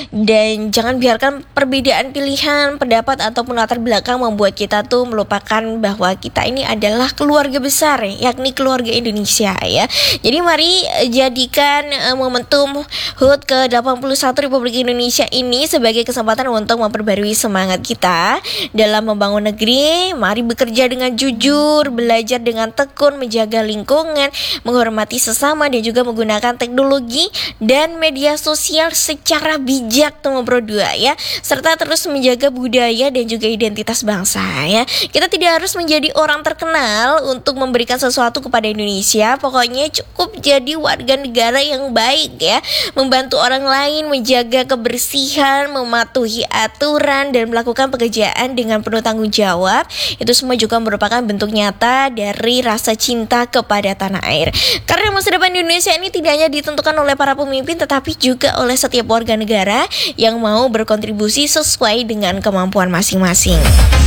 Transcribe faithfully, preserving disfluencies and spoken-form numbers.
Dan jangan biarkan perbedaan pilihan, pendapat ataupun latar belakang membuat kita tuh melupakan bahwa kita ini adalah keluarga besar, yakni keluarga Indonesia ya. Jadi mari jadikan uh, momentum H U T ke delapan puluh satu Republik Indonesia ini sebagai kesempatan untuk memperbarui semangat kita dalam membangun negeri. Mari bekerja dengan jujur, belajar dengan tekun, menjaga lingkungan, menghormati sesama, dan juga menggunakan teknologi dan media sosial secara bijak nomor dua ya, serta terus menjaga budaya dan juga identitas bangsa ya. Kita tidak harus menjadi orang terkenal untuk memberikan sesuatu kepada Indonesia. Pokoknya cukup jadi warga negara yang baik ya, membantu orang lain, menjaga kebersihan, mematuhi aturan, dan melakukan pekerjaan dengan penuh tanggung jawab. Itu semua juga merupakan bentuk nyata dari rasa cinta kepada tanah air. Karena masa depan Indonesia ini tidak hanya ditentukan oleh para pemimpin, tetapi juga oleh setiap warga negara yang mau berkontribusi sesuai dengan kemampuan masing-masing.